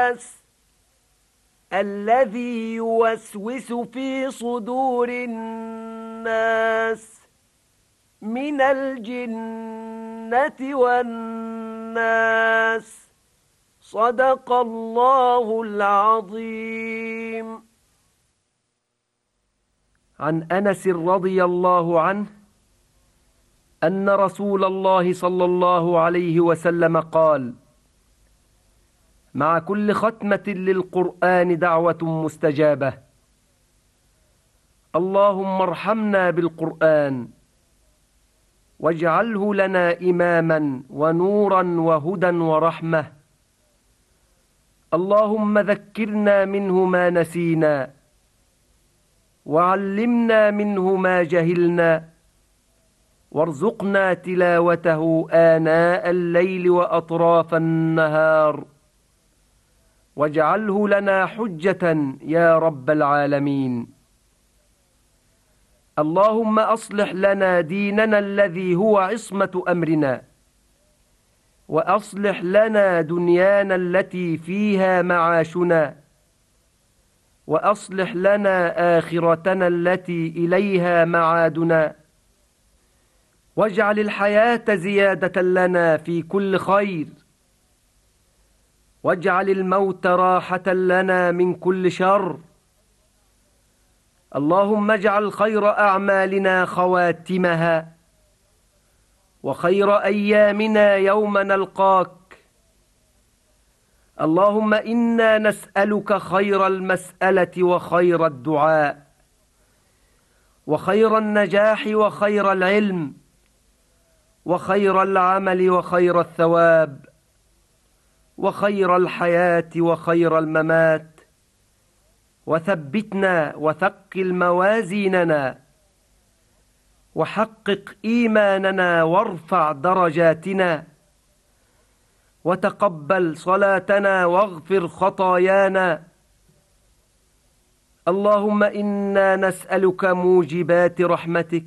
الناس الذي يوسوس في صدور الناس من الجنة والناس. صدق الله العظيم. عن أنس رضي الله عنه أن رسول الله صلى الله عليه وسلم قال: مع كل ختمة للقرآن دعوة مستجابة. اللهم ارحمنا بالقرآن واجعله لنا إماما ونورا وهدى ورحمة. اللهم ذكرنا منه ما نسينا وعلمنا منه ما جهلنا وارزقنا تلاوته آناء الليل وأطراف النهار واجعله لنا حجة يا رب العالمين. اللهم أصلح لنا ديننا الذي هو عصمة أمرنا وأصلح لنا دنيانا التي فيها معاشنا وأصلح لنا آخرتنا التي إليها معادنا واجعل الحياة زيادة لنا في كل خير واجعل الموت راحة لنا من كل شر. اللهم اجعل خير أعمالنا خواتمها وخير أيامنا يوم نلقاك. اللهم إنا نسألك خير المسألة وخير الدعاء وخير النجاح وخير العلم وخير العمل وخير الثواب وخير الحياة وخير الممات. وثبتنا وثقل موازيننا وحقق إيماننا وارفع درجاتنا وتقبل صلاتنا واغفر خطايانا. اللهم إنا نسألك موجبات رحمتك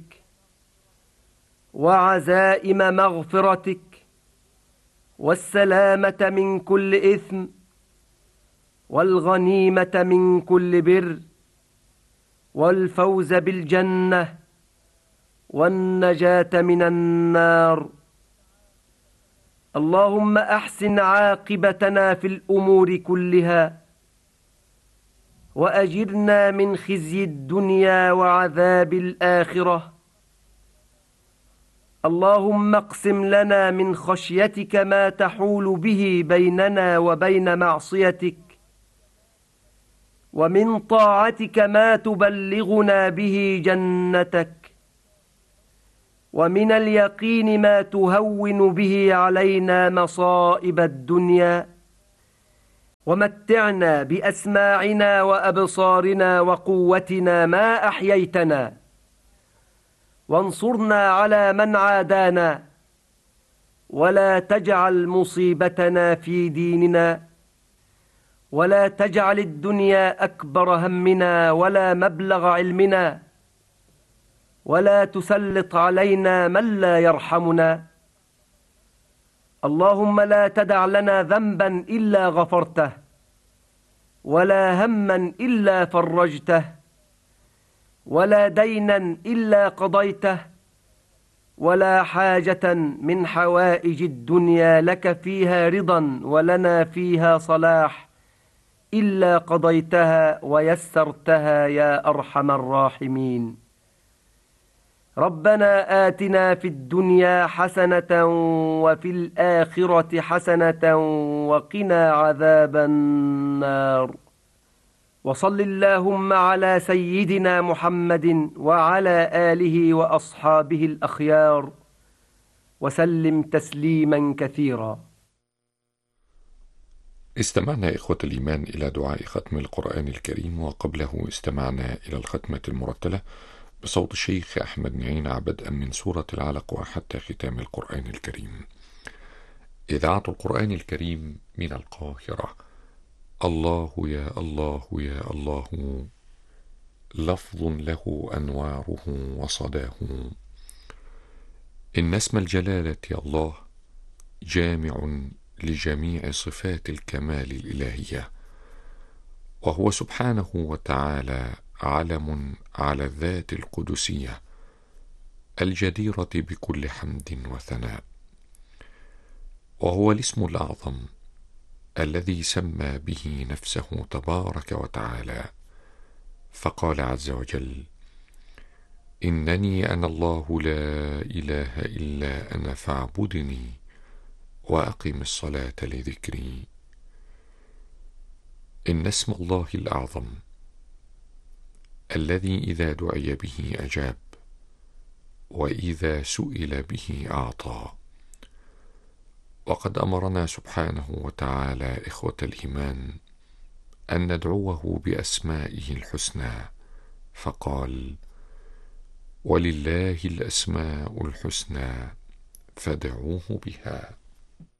وعزائم مغفرتك والسلامة من كل إثم والغنيمة من كل بر والفوز بالجنة والنجاة من النار. اللهم أحسن عاقبتنا في الأمور كلها وأجرنا من خزي الدنيا وعذاب الآخرة. اللهم اقسم لنا من خشيتك ما تحول به بيننا وبين معصيتك ومن طاعتك ما تبلغنا به جنتك ومن اليقين ما تهون به علينا مصائب الدنيا. ومتعنا بأسماعنا وأبصارنا وقوتنا ما أحييتنا وانصرنا على من عادانا ولا تجعل مصيبتنا في ديننا ولا تجعل الدنيا أكبر همنا ولا مبلغ علمنا ولا تسلط علينا من لا يرحمنا. اللهم لا تدع لنا ذنبا إلا غفرته ولا هما إلا فرجته ولا دينا إلا قضيته ولا حاجة من حوائج الدنيا لك فيها رضا ولنا فيها صلاح إلا قضيتها ويسرتها يا أرحم الراحمين. ربنا آتنا في الدنيا حسنة وفي الآخرة حسنة وقنا عذاب النار. وصل اللهم على سيدنا محمد وعلى آله وأصحابه الأخيار وسلم تسليما كثيرا. استمعنا إخوة الإيمان إلى دعاء ختم القرآن الكريم، وقبله استمعنا إلى الختمة المرتلة بصوت الشيخ أحمد نعينة بدءا من سورة العلق وحتى ختام القرآن الكريم. إذاعة القرآن الكريم من القاهرة. الله يا الله يا الله، لفظ له أنواره وصداه. إن اسم الجلالة الله جامع لجميع صفات الكمال الإلهية، وهو سبحانه وتعالى علم على الذات القدسية الجديرة بكل حمد وثناء، وهو الاسم الأعظم الذي سمى به نفسه تبارك وتعالى، فقال عز وجل: إنني أنا الله لا إله إلا أنا فاعبدني وأقم الصلاة لذكري. إن اسم الله الأعظم الذي إذا دعي به أجاب، وإذا سئل به أعطى. وقد أمرنا سبحانه وتعالى إخوة الإيمان أن ندعوه بأسمائه الحسنى، فقال: ولله الأسماء الحسنى فادعوه بها.